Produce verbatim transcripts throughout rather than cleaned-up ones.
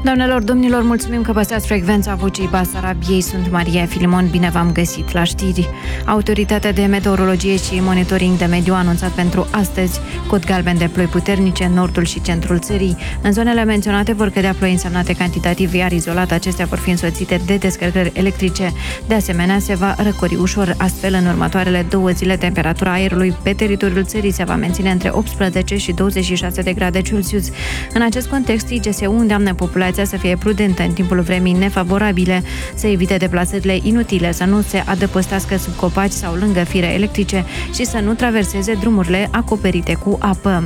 Doamnelor, domnilor, mulțumim că păstrați frecvența Vocii Basarabiei. Sunt Maria Filimon, bine v-am găsit la știri. Autoritatea de meteorologie și monitoring de mediu a anunțat pentru astăzi cod galben de ploi puternice în nordul și centrul țării. În zonele menționate vor cădea ploi însemnate cantitativ, iar izolat acestea vor fi însoțite de descărcări electrice. De asemenea, se va răcori ușor. Astfel, în următoarele două zile, temperatura aerului pe teritoriul țării se va menține între optsprezece și douăzeci și șase de grade Celsius. În acest context, I G S U îndeamnă populația să fie prudentă în timpul vremii nefavorabile, să evite deplasările inutile, să nu se adăpostească sub copaci sau lângă fire electrice și să nu traverseze drumurile acoperite cu apă.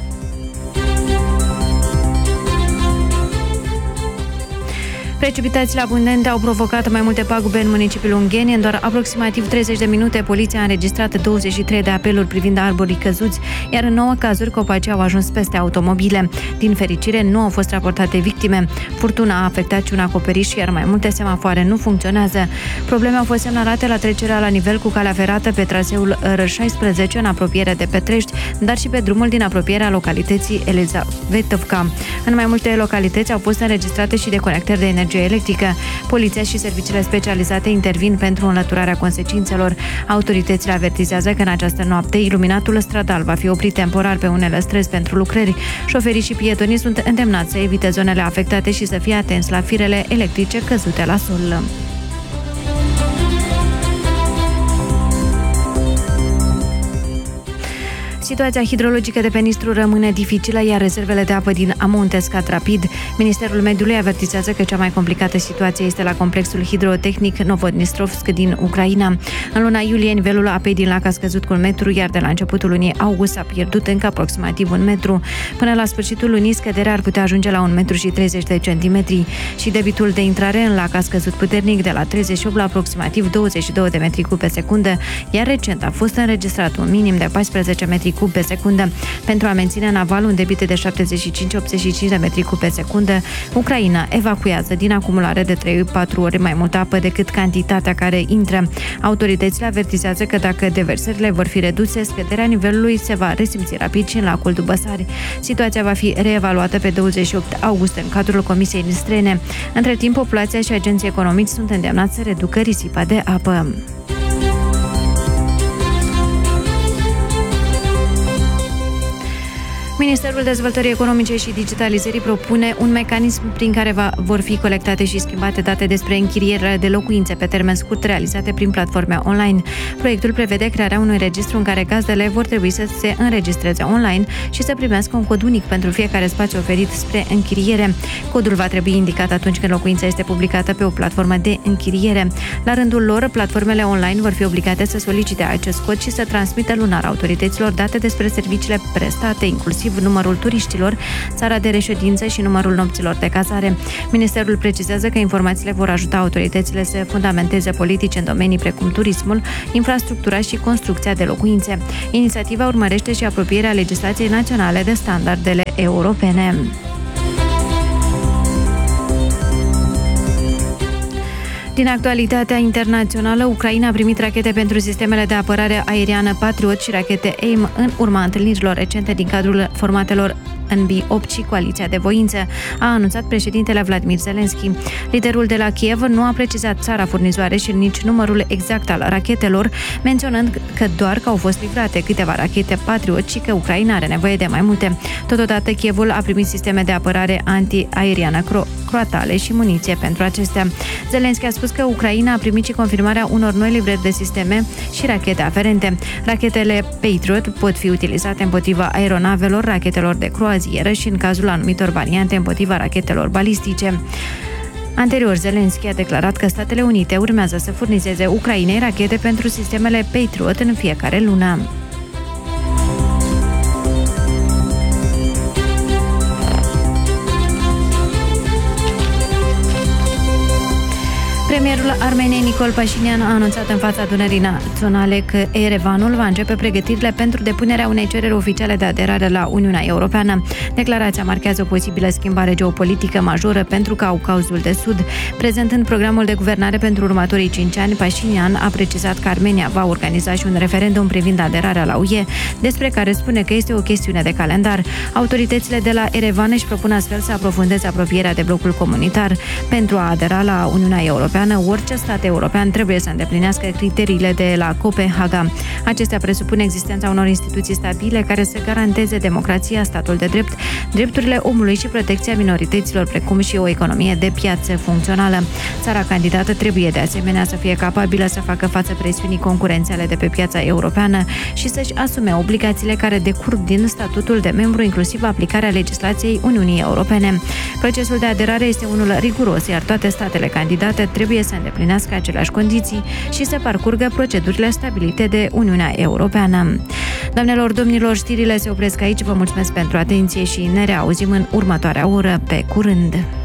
Precipitațiile abundente au provocat mai multe pagube în municipiul Ungheni. În doar aproximativ treizeci de minute, poliția a înregistrat douăzeci și trei de apeluri privind arborii căzuți, iar în nouă cazuri copacii au ajuns peste automobile. Din fericire, nu au fost raportate victime. Furtuna a afectat și un acoperiș, iar mai multe semafoare nu funcționează. Probleme au fost semnalate la trecerea la nivel cu calea ferată pe traseul R șaisprezece în apropiere de Petrești, dar și pe drumul din apropierea localității Elizavetovca. În mai multe localități au fost înregistrate și deconectări de energie electrică. Poliția și serviciile specializate intervin pentru înlăturarea consecințelor. Autoritățile avertizează că în această noapte iluminatul stradal va fi oprit temporar pe unele străzi pentru lucrări. Șoferii și pietonii sunt îndemnați să evite zonele afectate și să fie atenți la firele electrice căzute la sol. Situația hidrologică de pe Nistru rămâne dificilă, iar rezervele de apă din Amunte scad rapid. Ministerul Mediului avertizează că cea mai complicată situație este la complexul hidrotehnic Novodnistrovsk din Ucraina. În luna iulie, nivelul apei din lac a scăzut cu un metru, iar de la începutul lunii august s-a pierdut încă aproximativ un metru. Până la sfârșitul lunii, scăderea ar putea ajunge la un metru și treizeci de centimetri și debitul de intrare în lac a scăzut puternic de la treizeci și opt la aproximativ douăzeci și doi de metri cub pe secundă, iar recent a fost înregistrat un minim de paisprezece metri cub pe secundă. Pentru a menține în aval un debit de șaptezeci și cinci - optzeci și cinci de metri cub pe secundă, Ucraina evacuează din acumulare de trei - patru ori mai multă apă decât cantitatea care intră. Autoritățile avertizează că dacă deversările vor fi reduse, scăderea nivelului se va resimți rapid și în lacul Dubăsari. Situația va fi reevaluată pe douăzeci și opt august în cadrul Comisiei Nistrene. Între timp, populația și agenții economici sunt îndemnați să reducă risipa de apă. Ministerul Dezvoltării Economice și Digitalizării propune un mecanism prin care va, vor fi colectate și schimbate date despre închirierile de locuințe pe termen scurt realizate prin platforme online. Proiectul prevede crearea unui registru în care gazdele vor trebui să se înregistreze online și să primească un cod unic pentru fiecare spațiu oferit spre închiriere. Codul va trebui indicat atunci când locuința este publicată pe o platformă de închiriere. La rândul lor, platformele online vor fi obligate să solicite acest cod și să transmită lunar autorităților date despre serviciile prestate, inclusiv numărul turiștilor, țara de reședință și numărul nopților de cazare. Ministerul precizează că informațiile vor ajuta autoritățile să fundamenteze politici în domenii precum turismul, infrastructura și construcția de locuințe. Inițiativa urmărește și apropierea legislației naționale de standardele europene. Din actualitatea internațională, Ucraina a primit rachete pentru sistemele de apărare aeriană Patriot și rachete AIM în urma întâlnirilor recente din cadrul formatelor N B opt și Coaliția de Voință, a anunțat președintele Vladimir Zelensky. Liderul de la Kiev nu a precizat țara furnizoare și nici numărul exact al rachetelor, menționând că doar că au fost livrate câteva rachete Patriot și că Ucraina are nevoie de mai multe. Totodată, Kievul a primit sisteme de apărare anti-aeriană cro- croatale și muniție pentru acestea. Zelensky a spus că Ucraina a primit și confirmarea unor noi livrări de sisteme și rachete aferente. Rachetele Patriot pot fi utilizate împotriva aeronavelor, rachetelor de croazieră și în cazul anumitor variante împotriva rachetelor balistice. Anterior, Zelensky a declarat că Statele Unite urmează să furnizeze Ucrainei rachete pentru sistemele Patriot în fiecare lună. Premierul Armeniei Nicol Pașinian a anunțat în fața adunării naționale că Erevanul va începe pregătirile pentru depunerea unei cereri oficiale de aderare la Uniunea Europeană. Declarația marchează o posibilă schimbare geopolitică majoră pentru Caucazul de Sud. Prezentând programul de guvernare pentru următorii cinci ani, Pașinian a precizat că Armenia va organiza și un referendum privind aderarea la U E, despre care spune că este o chestiune de calendar. Autoritățile de la Erevan își propun astfel să aprofundeze apropierea de blocul comunitar. Pentru a adera la Uniunea Europeană, orice stat european trebuie să îndeplinească criteriile de la Copenhaga. Acestea presupun existența unor instituții stabile care să garanteze democrația, statul de drept, drepturile omului și protecția minorităților, precum și o economie de piață funcțională. Țara candidată trebuie de asemenea să fie capabilă să facă față presiunii concurențiale de pe piața europeană și să-și asume obligațiile care decurg din statutul de membru, inclusiv aplicarea legislației Uniunii Europene. Procesul de aderare este unul riguros, iar toate statele candidate trebuie să îndeplinească aceleași condiții și să parcurgă procedurile stabilite de Uniunea Europeană. Doamnelor, domnilor, știrile se opresc aici. Vă mulțumesc pentru atenție și ne reauzim în următoarea oră. Pe curând!